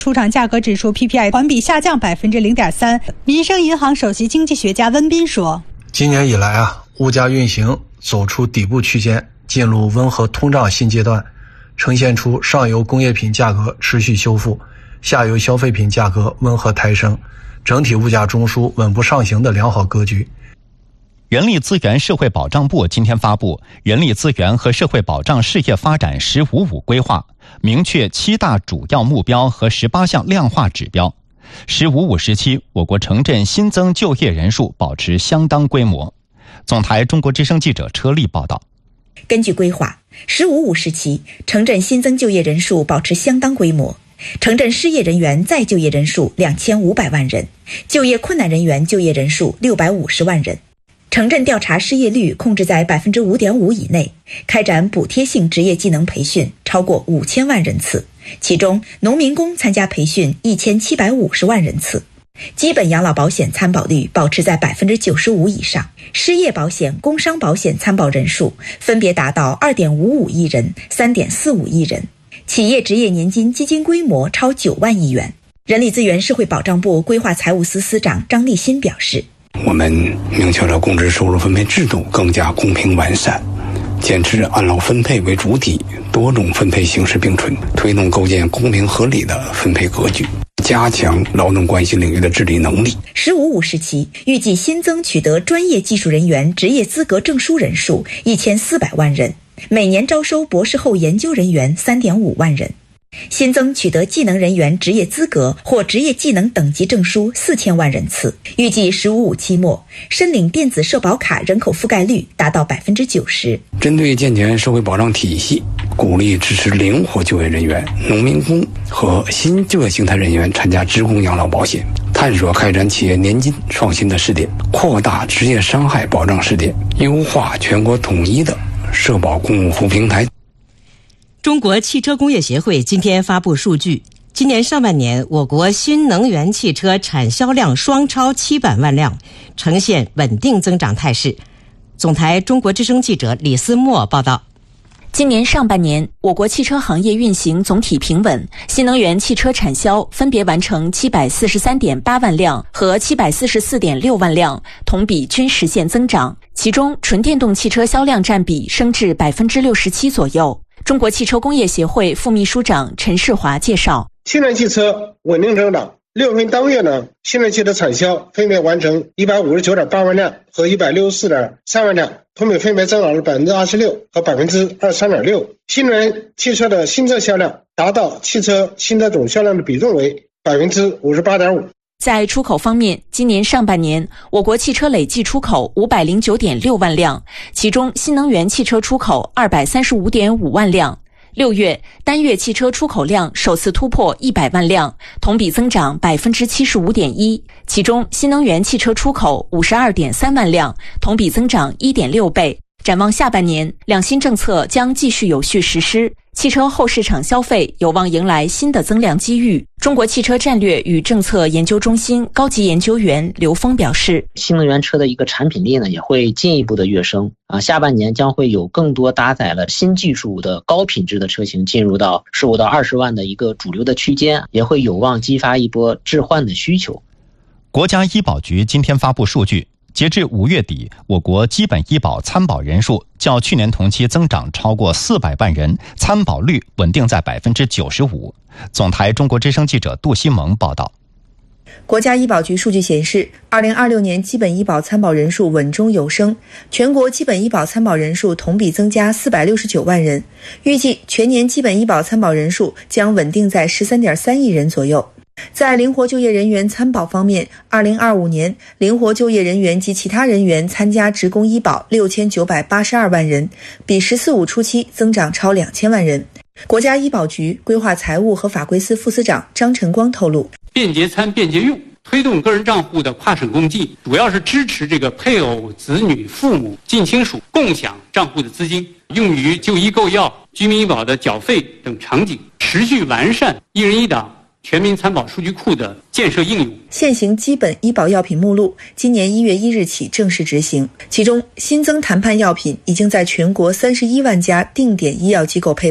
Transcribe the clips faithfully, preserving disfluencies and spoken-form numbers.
出厂价格指数 P P I 环比下降百分之零点三。民生银行首席经济学家温彬说：“ 今年以来啊，物价运行走出底部区间，进入温和通胀新阶段，呈现出上游工业品价格持续修复，下游消费品价格温和抬升，整体物价中枢稳步上行的良好格局。” 人力资源社会保障部今天发布《人力资源和社会保障事业发展“十五五”规划》，明确七大主要目标和十八项量化指标。“十五五”时期，我国城镇新增就业人数保持相当规模。总台中国之声记者车丽报道。 根据规划，“十五五”时期，城镇新增就业人数保持相当规模。城镇失业人员再就业人数两千五百万人，就业困难人员就业人数六百五十万人。城镇调查失业率控制在 百分之五点五 以内，开展补贴性职业技能培训超过五千万人次，其中农民工参加培训一千七百五十万人次。基本养老保险参保率保持在 百分之九十五 以上，失业保险、工伤保险参保人数分别达到 二点五五亿人、三点四五亿人，企业职业年金基金规模超九万亿元。人力资源社会保障部规划财务司司长张立新表示， 我们明确了工资收入分配制度更加公平完善，坚持按劳分配为主体，多种分配形式并存，推动构建公平合理的分配格局，加强劳动关系领域的治理能力。 十五五时期，预计新增取得专业技术人员职业资格证书人数一千四百万人，每年招收博士后研究人员三点五万人。新增取得技能人员职业资格或职业技能等级证书四千万人次。预计十五五期末，申领电子社保卡人口覆盖率达到百分之九十。 针对健全社会保障体系，鼓励支持灵活就业人员、农民工和新就业形态人员参加职工养老保险，探索开展企业年金创新的试点，扩大职业伤害保障试点，优化全国统一的社保公共服务平台。 中国汽车工业协会今天发布数据，今年上半年我国新能源汽车产销量双超七百万辆，呈现稳定增长态势。总台中国之声记者李思墨报道。 今年上半年，我国汽车行业运行总体平稳，新能源汽车产销分别完成七百四十三点八万辆和七百四十四点六万辆，同比均实现增长。其中，纯电动汽车销量占比升至百分之六十七左右。中国汽车工业协会副秘书长陈世华介绍， 新能源汽车稳定增长，六分当月呢，新能源汽车产销分别完成一百五十九点八万辆和一百六十四点三万辆，同比分别增长了百分之二十六和百分之二十三点六。新能源汽车的新车销量达到汽车新车总销量的比重为百分之五十八点五。 在出口方面，今年上半年，我国汽车累计出口五百零九点六万辆，其中新能源汽车出口二百三十五点五万辆。六月单月汽车出口量首次突破一百万辆，同比增长百分之七十五点一。其中新能源汽车出口五十二点三万辆，同比增长一点六倍。展望下半年，两新政策将继续有序实施，汽车后市场消费有望迎来新的增量机遇。中国汽车战略与政策研究中心高级研究员刘峰表示， 新能源车的一个产品力呢也会进一步的跃升啊，下半年将会有更多搭载了新技术的高品质的车型进入到十五到二十万的一个主流的区间，也会有望激发一波置换的需求。 国家医保局今天发布数据，截至五月底，我国基本医保参保人数较去年同期增长超过四百万人，参保率稳定在百分之九十五。总台中国之声记者杜西蒙报道。 国家医保局数据显示，二零二六年基本医保参保人数稳中有升，全国基本医保参保人数同比增加四百六十九万人，预计全年基本医保参保人数将稳定在 十三点三亿人左右。在灵活就业人员参保方面，二零二五年灵活就业人员及其他人员参加职工医保六千九百八十二万人，比十四五初期增长超两千万人。国家医保局规划财务和法规司副司长张晨光透露， 便捷参便捷用，推动个人账户的跨省共济，主要是支持这个配偶、子女、父母、近亲属共享账户的资金，用于就医购药、居民医保的缴费等场景，持续完善一人一档全民参保数据库的建设应用。 现行基本医保药品目录今年一月一日起正式执行，其中新增谈判药品已经在全国三十一万家定点医药机构配备。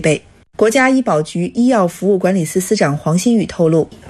国家医保局医药服务管理司司长黄新宇透露，